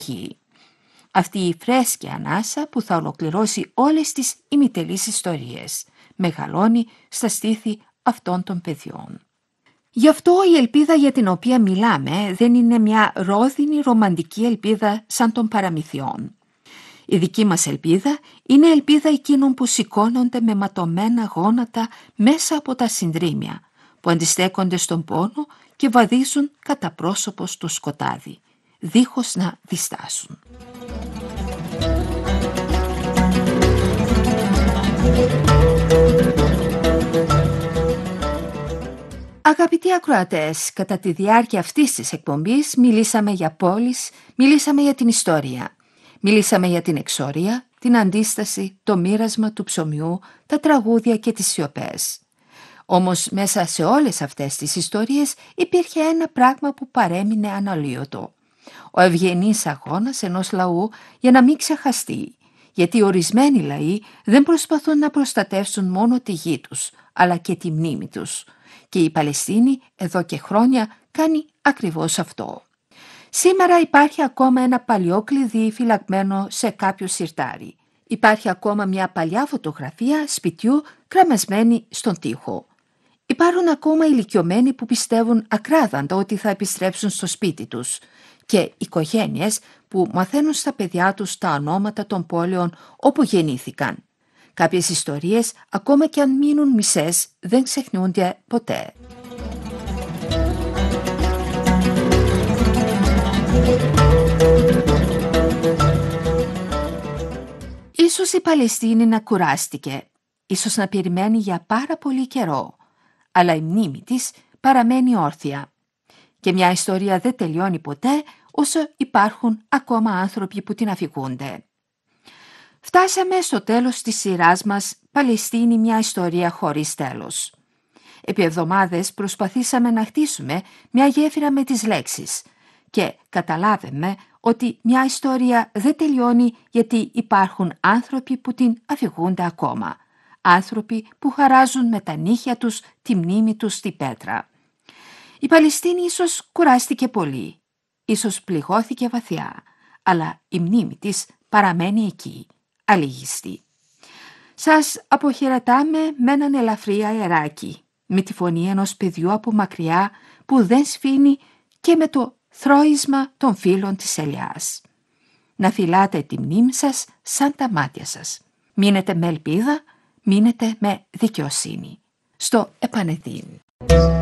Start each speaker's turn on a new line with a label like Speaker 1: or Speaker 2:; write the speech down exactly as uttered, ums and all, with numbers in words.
Speaker 1: Αυτή η φρέσκη ανάσα που θα ολοκληρώσει όλες τις ημιτελείς ιστορίες μεγαλώνει στα στήθη αυτών των παιδιών. Γι' αυτό η ελπίδα για την οποία μιλάμε δεν είναι μια ρόδινη ρομαντική ελπίδα σαν των παραμυθιών. Η δική μας ελπίδα είναι ελπίδα εκείνων που σηκώνονται με ματωμένα γόνατα μέσα από τα συντρίμια, που αντιστέκονται στον πόνο και βαδίζουν κατά πρόσωπο στο σκοτάδι, δίχως να διστάσουν. Αγαπητοί ακροατές, κατά τη διάρκεια αυτής της εκπομπής μιλήσαμε για πόλεις, μιλήσαμε για την ιστορία, μιλήσαμε για την εξορία, την αντίσταση, το μοίρασμα του ψωμιού, τα τραγούδια και τις σιωπές. Όμως μέσα σε όλες αυτές τις ιστορίες υπήρχε ένα πράγμα που παρέμεινε αναλύωτο. Ο ευγενής αγώνας ενός λαού για να μην ξεχαστεί, γιατί ορισμένοι λαοί δεν προσπαθούν να προστατεύσουν μόνο τη γη τους, αλλά και τη μνήμη τους. Και η Παλαιστίνη εδώ και χρόνια κάνει ακριβώς αυτό. Σήμερα υπάρχει ακόμα ένα παλιό κλειδί φυλαγμένο σε κάποιο σιρτάρι. Υπάρχει ακόμα μια παλιά φωτογραφία σπιτιού κραμασμένη στον τοίχο. Υπάρχουν ακόμα ηλικιωμένοι που πιστεύουν ακράδαντα ότι θα επιστρέψουν στο σπίτι τους και οικογένειες που μαθαίνουν στα παιδιά τους τα ονόματα των πόλεων όπου γεννήθηκαν. Κάποιες ιστορίες, ακόμα και αν μείνουν μισές, δεν ξεχνιούνται ποτέ. Ίσως η Παλαιστίνη να κουράστηκε, ίσως να περιμένει για πάρα πολύ καιρό, αλλά η μνήμη της παραμένει όρθια. Και μια ιστορία δεν τελειώνει ποτέ όσο υπάρχουν ακόμα άνθρωποι που την αφηγούνται. Φτάσαμε στο τέλος της σειράς μας «Παλαιστίνη, μια ιστορία χωρίς τέλος». Επί εβδομάδες προσπαθήσαμε να χτίσουμε μια γέφυρα με τις λέξεις και καταλάβαμε ότι μια ιστορία δεν τελειώνει γιατί υπάρχουν άνθρωποι που την αφηγούνται ακόμα. Άνθρωποι που χαράζουν με τα νύχια τους τη μνήμη τους στη πέτρα. Η Παλαιστίνη ίσως κουράστηκε πολύ, ίσως πληγώθηκε βαθιά, αλλά η μνήμη της παραμένει εκεί, αλίγιστη. Σας αποχαιρετάμε με έναν ελαφρύ αεράκι, με τη φωνή ενός παιδιού από μακριά που δεν σφήνει και με το θρώισμα των φύλων της ελιάς. Να φυλάτε τη μνήμη σας σαν τα μάτια σας. Μείνετε με ελπίδα, μείνετε με δικαιοσύνη. Στο επανεδίν.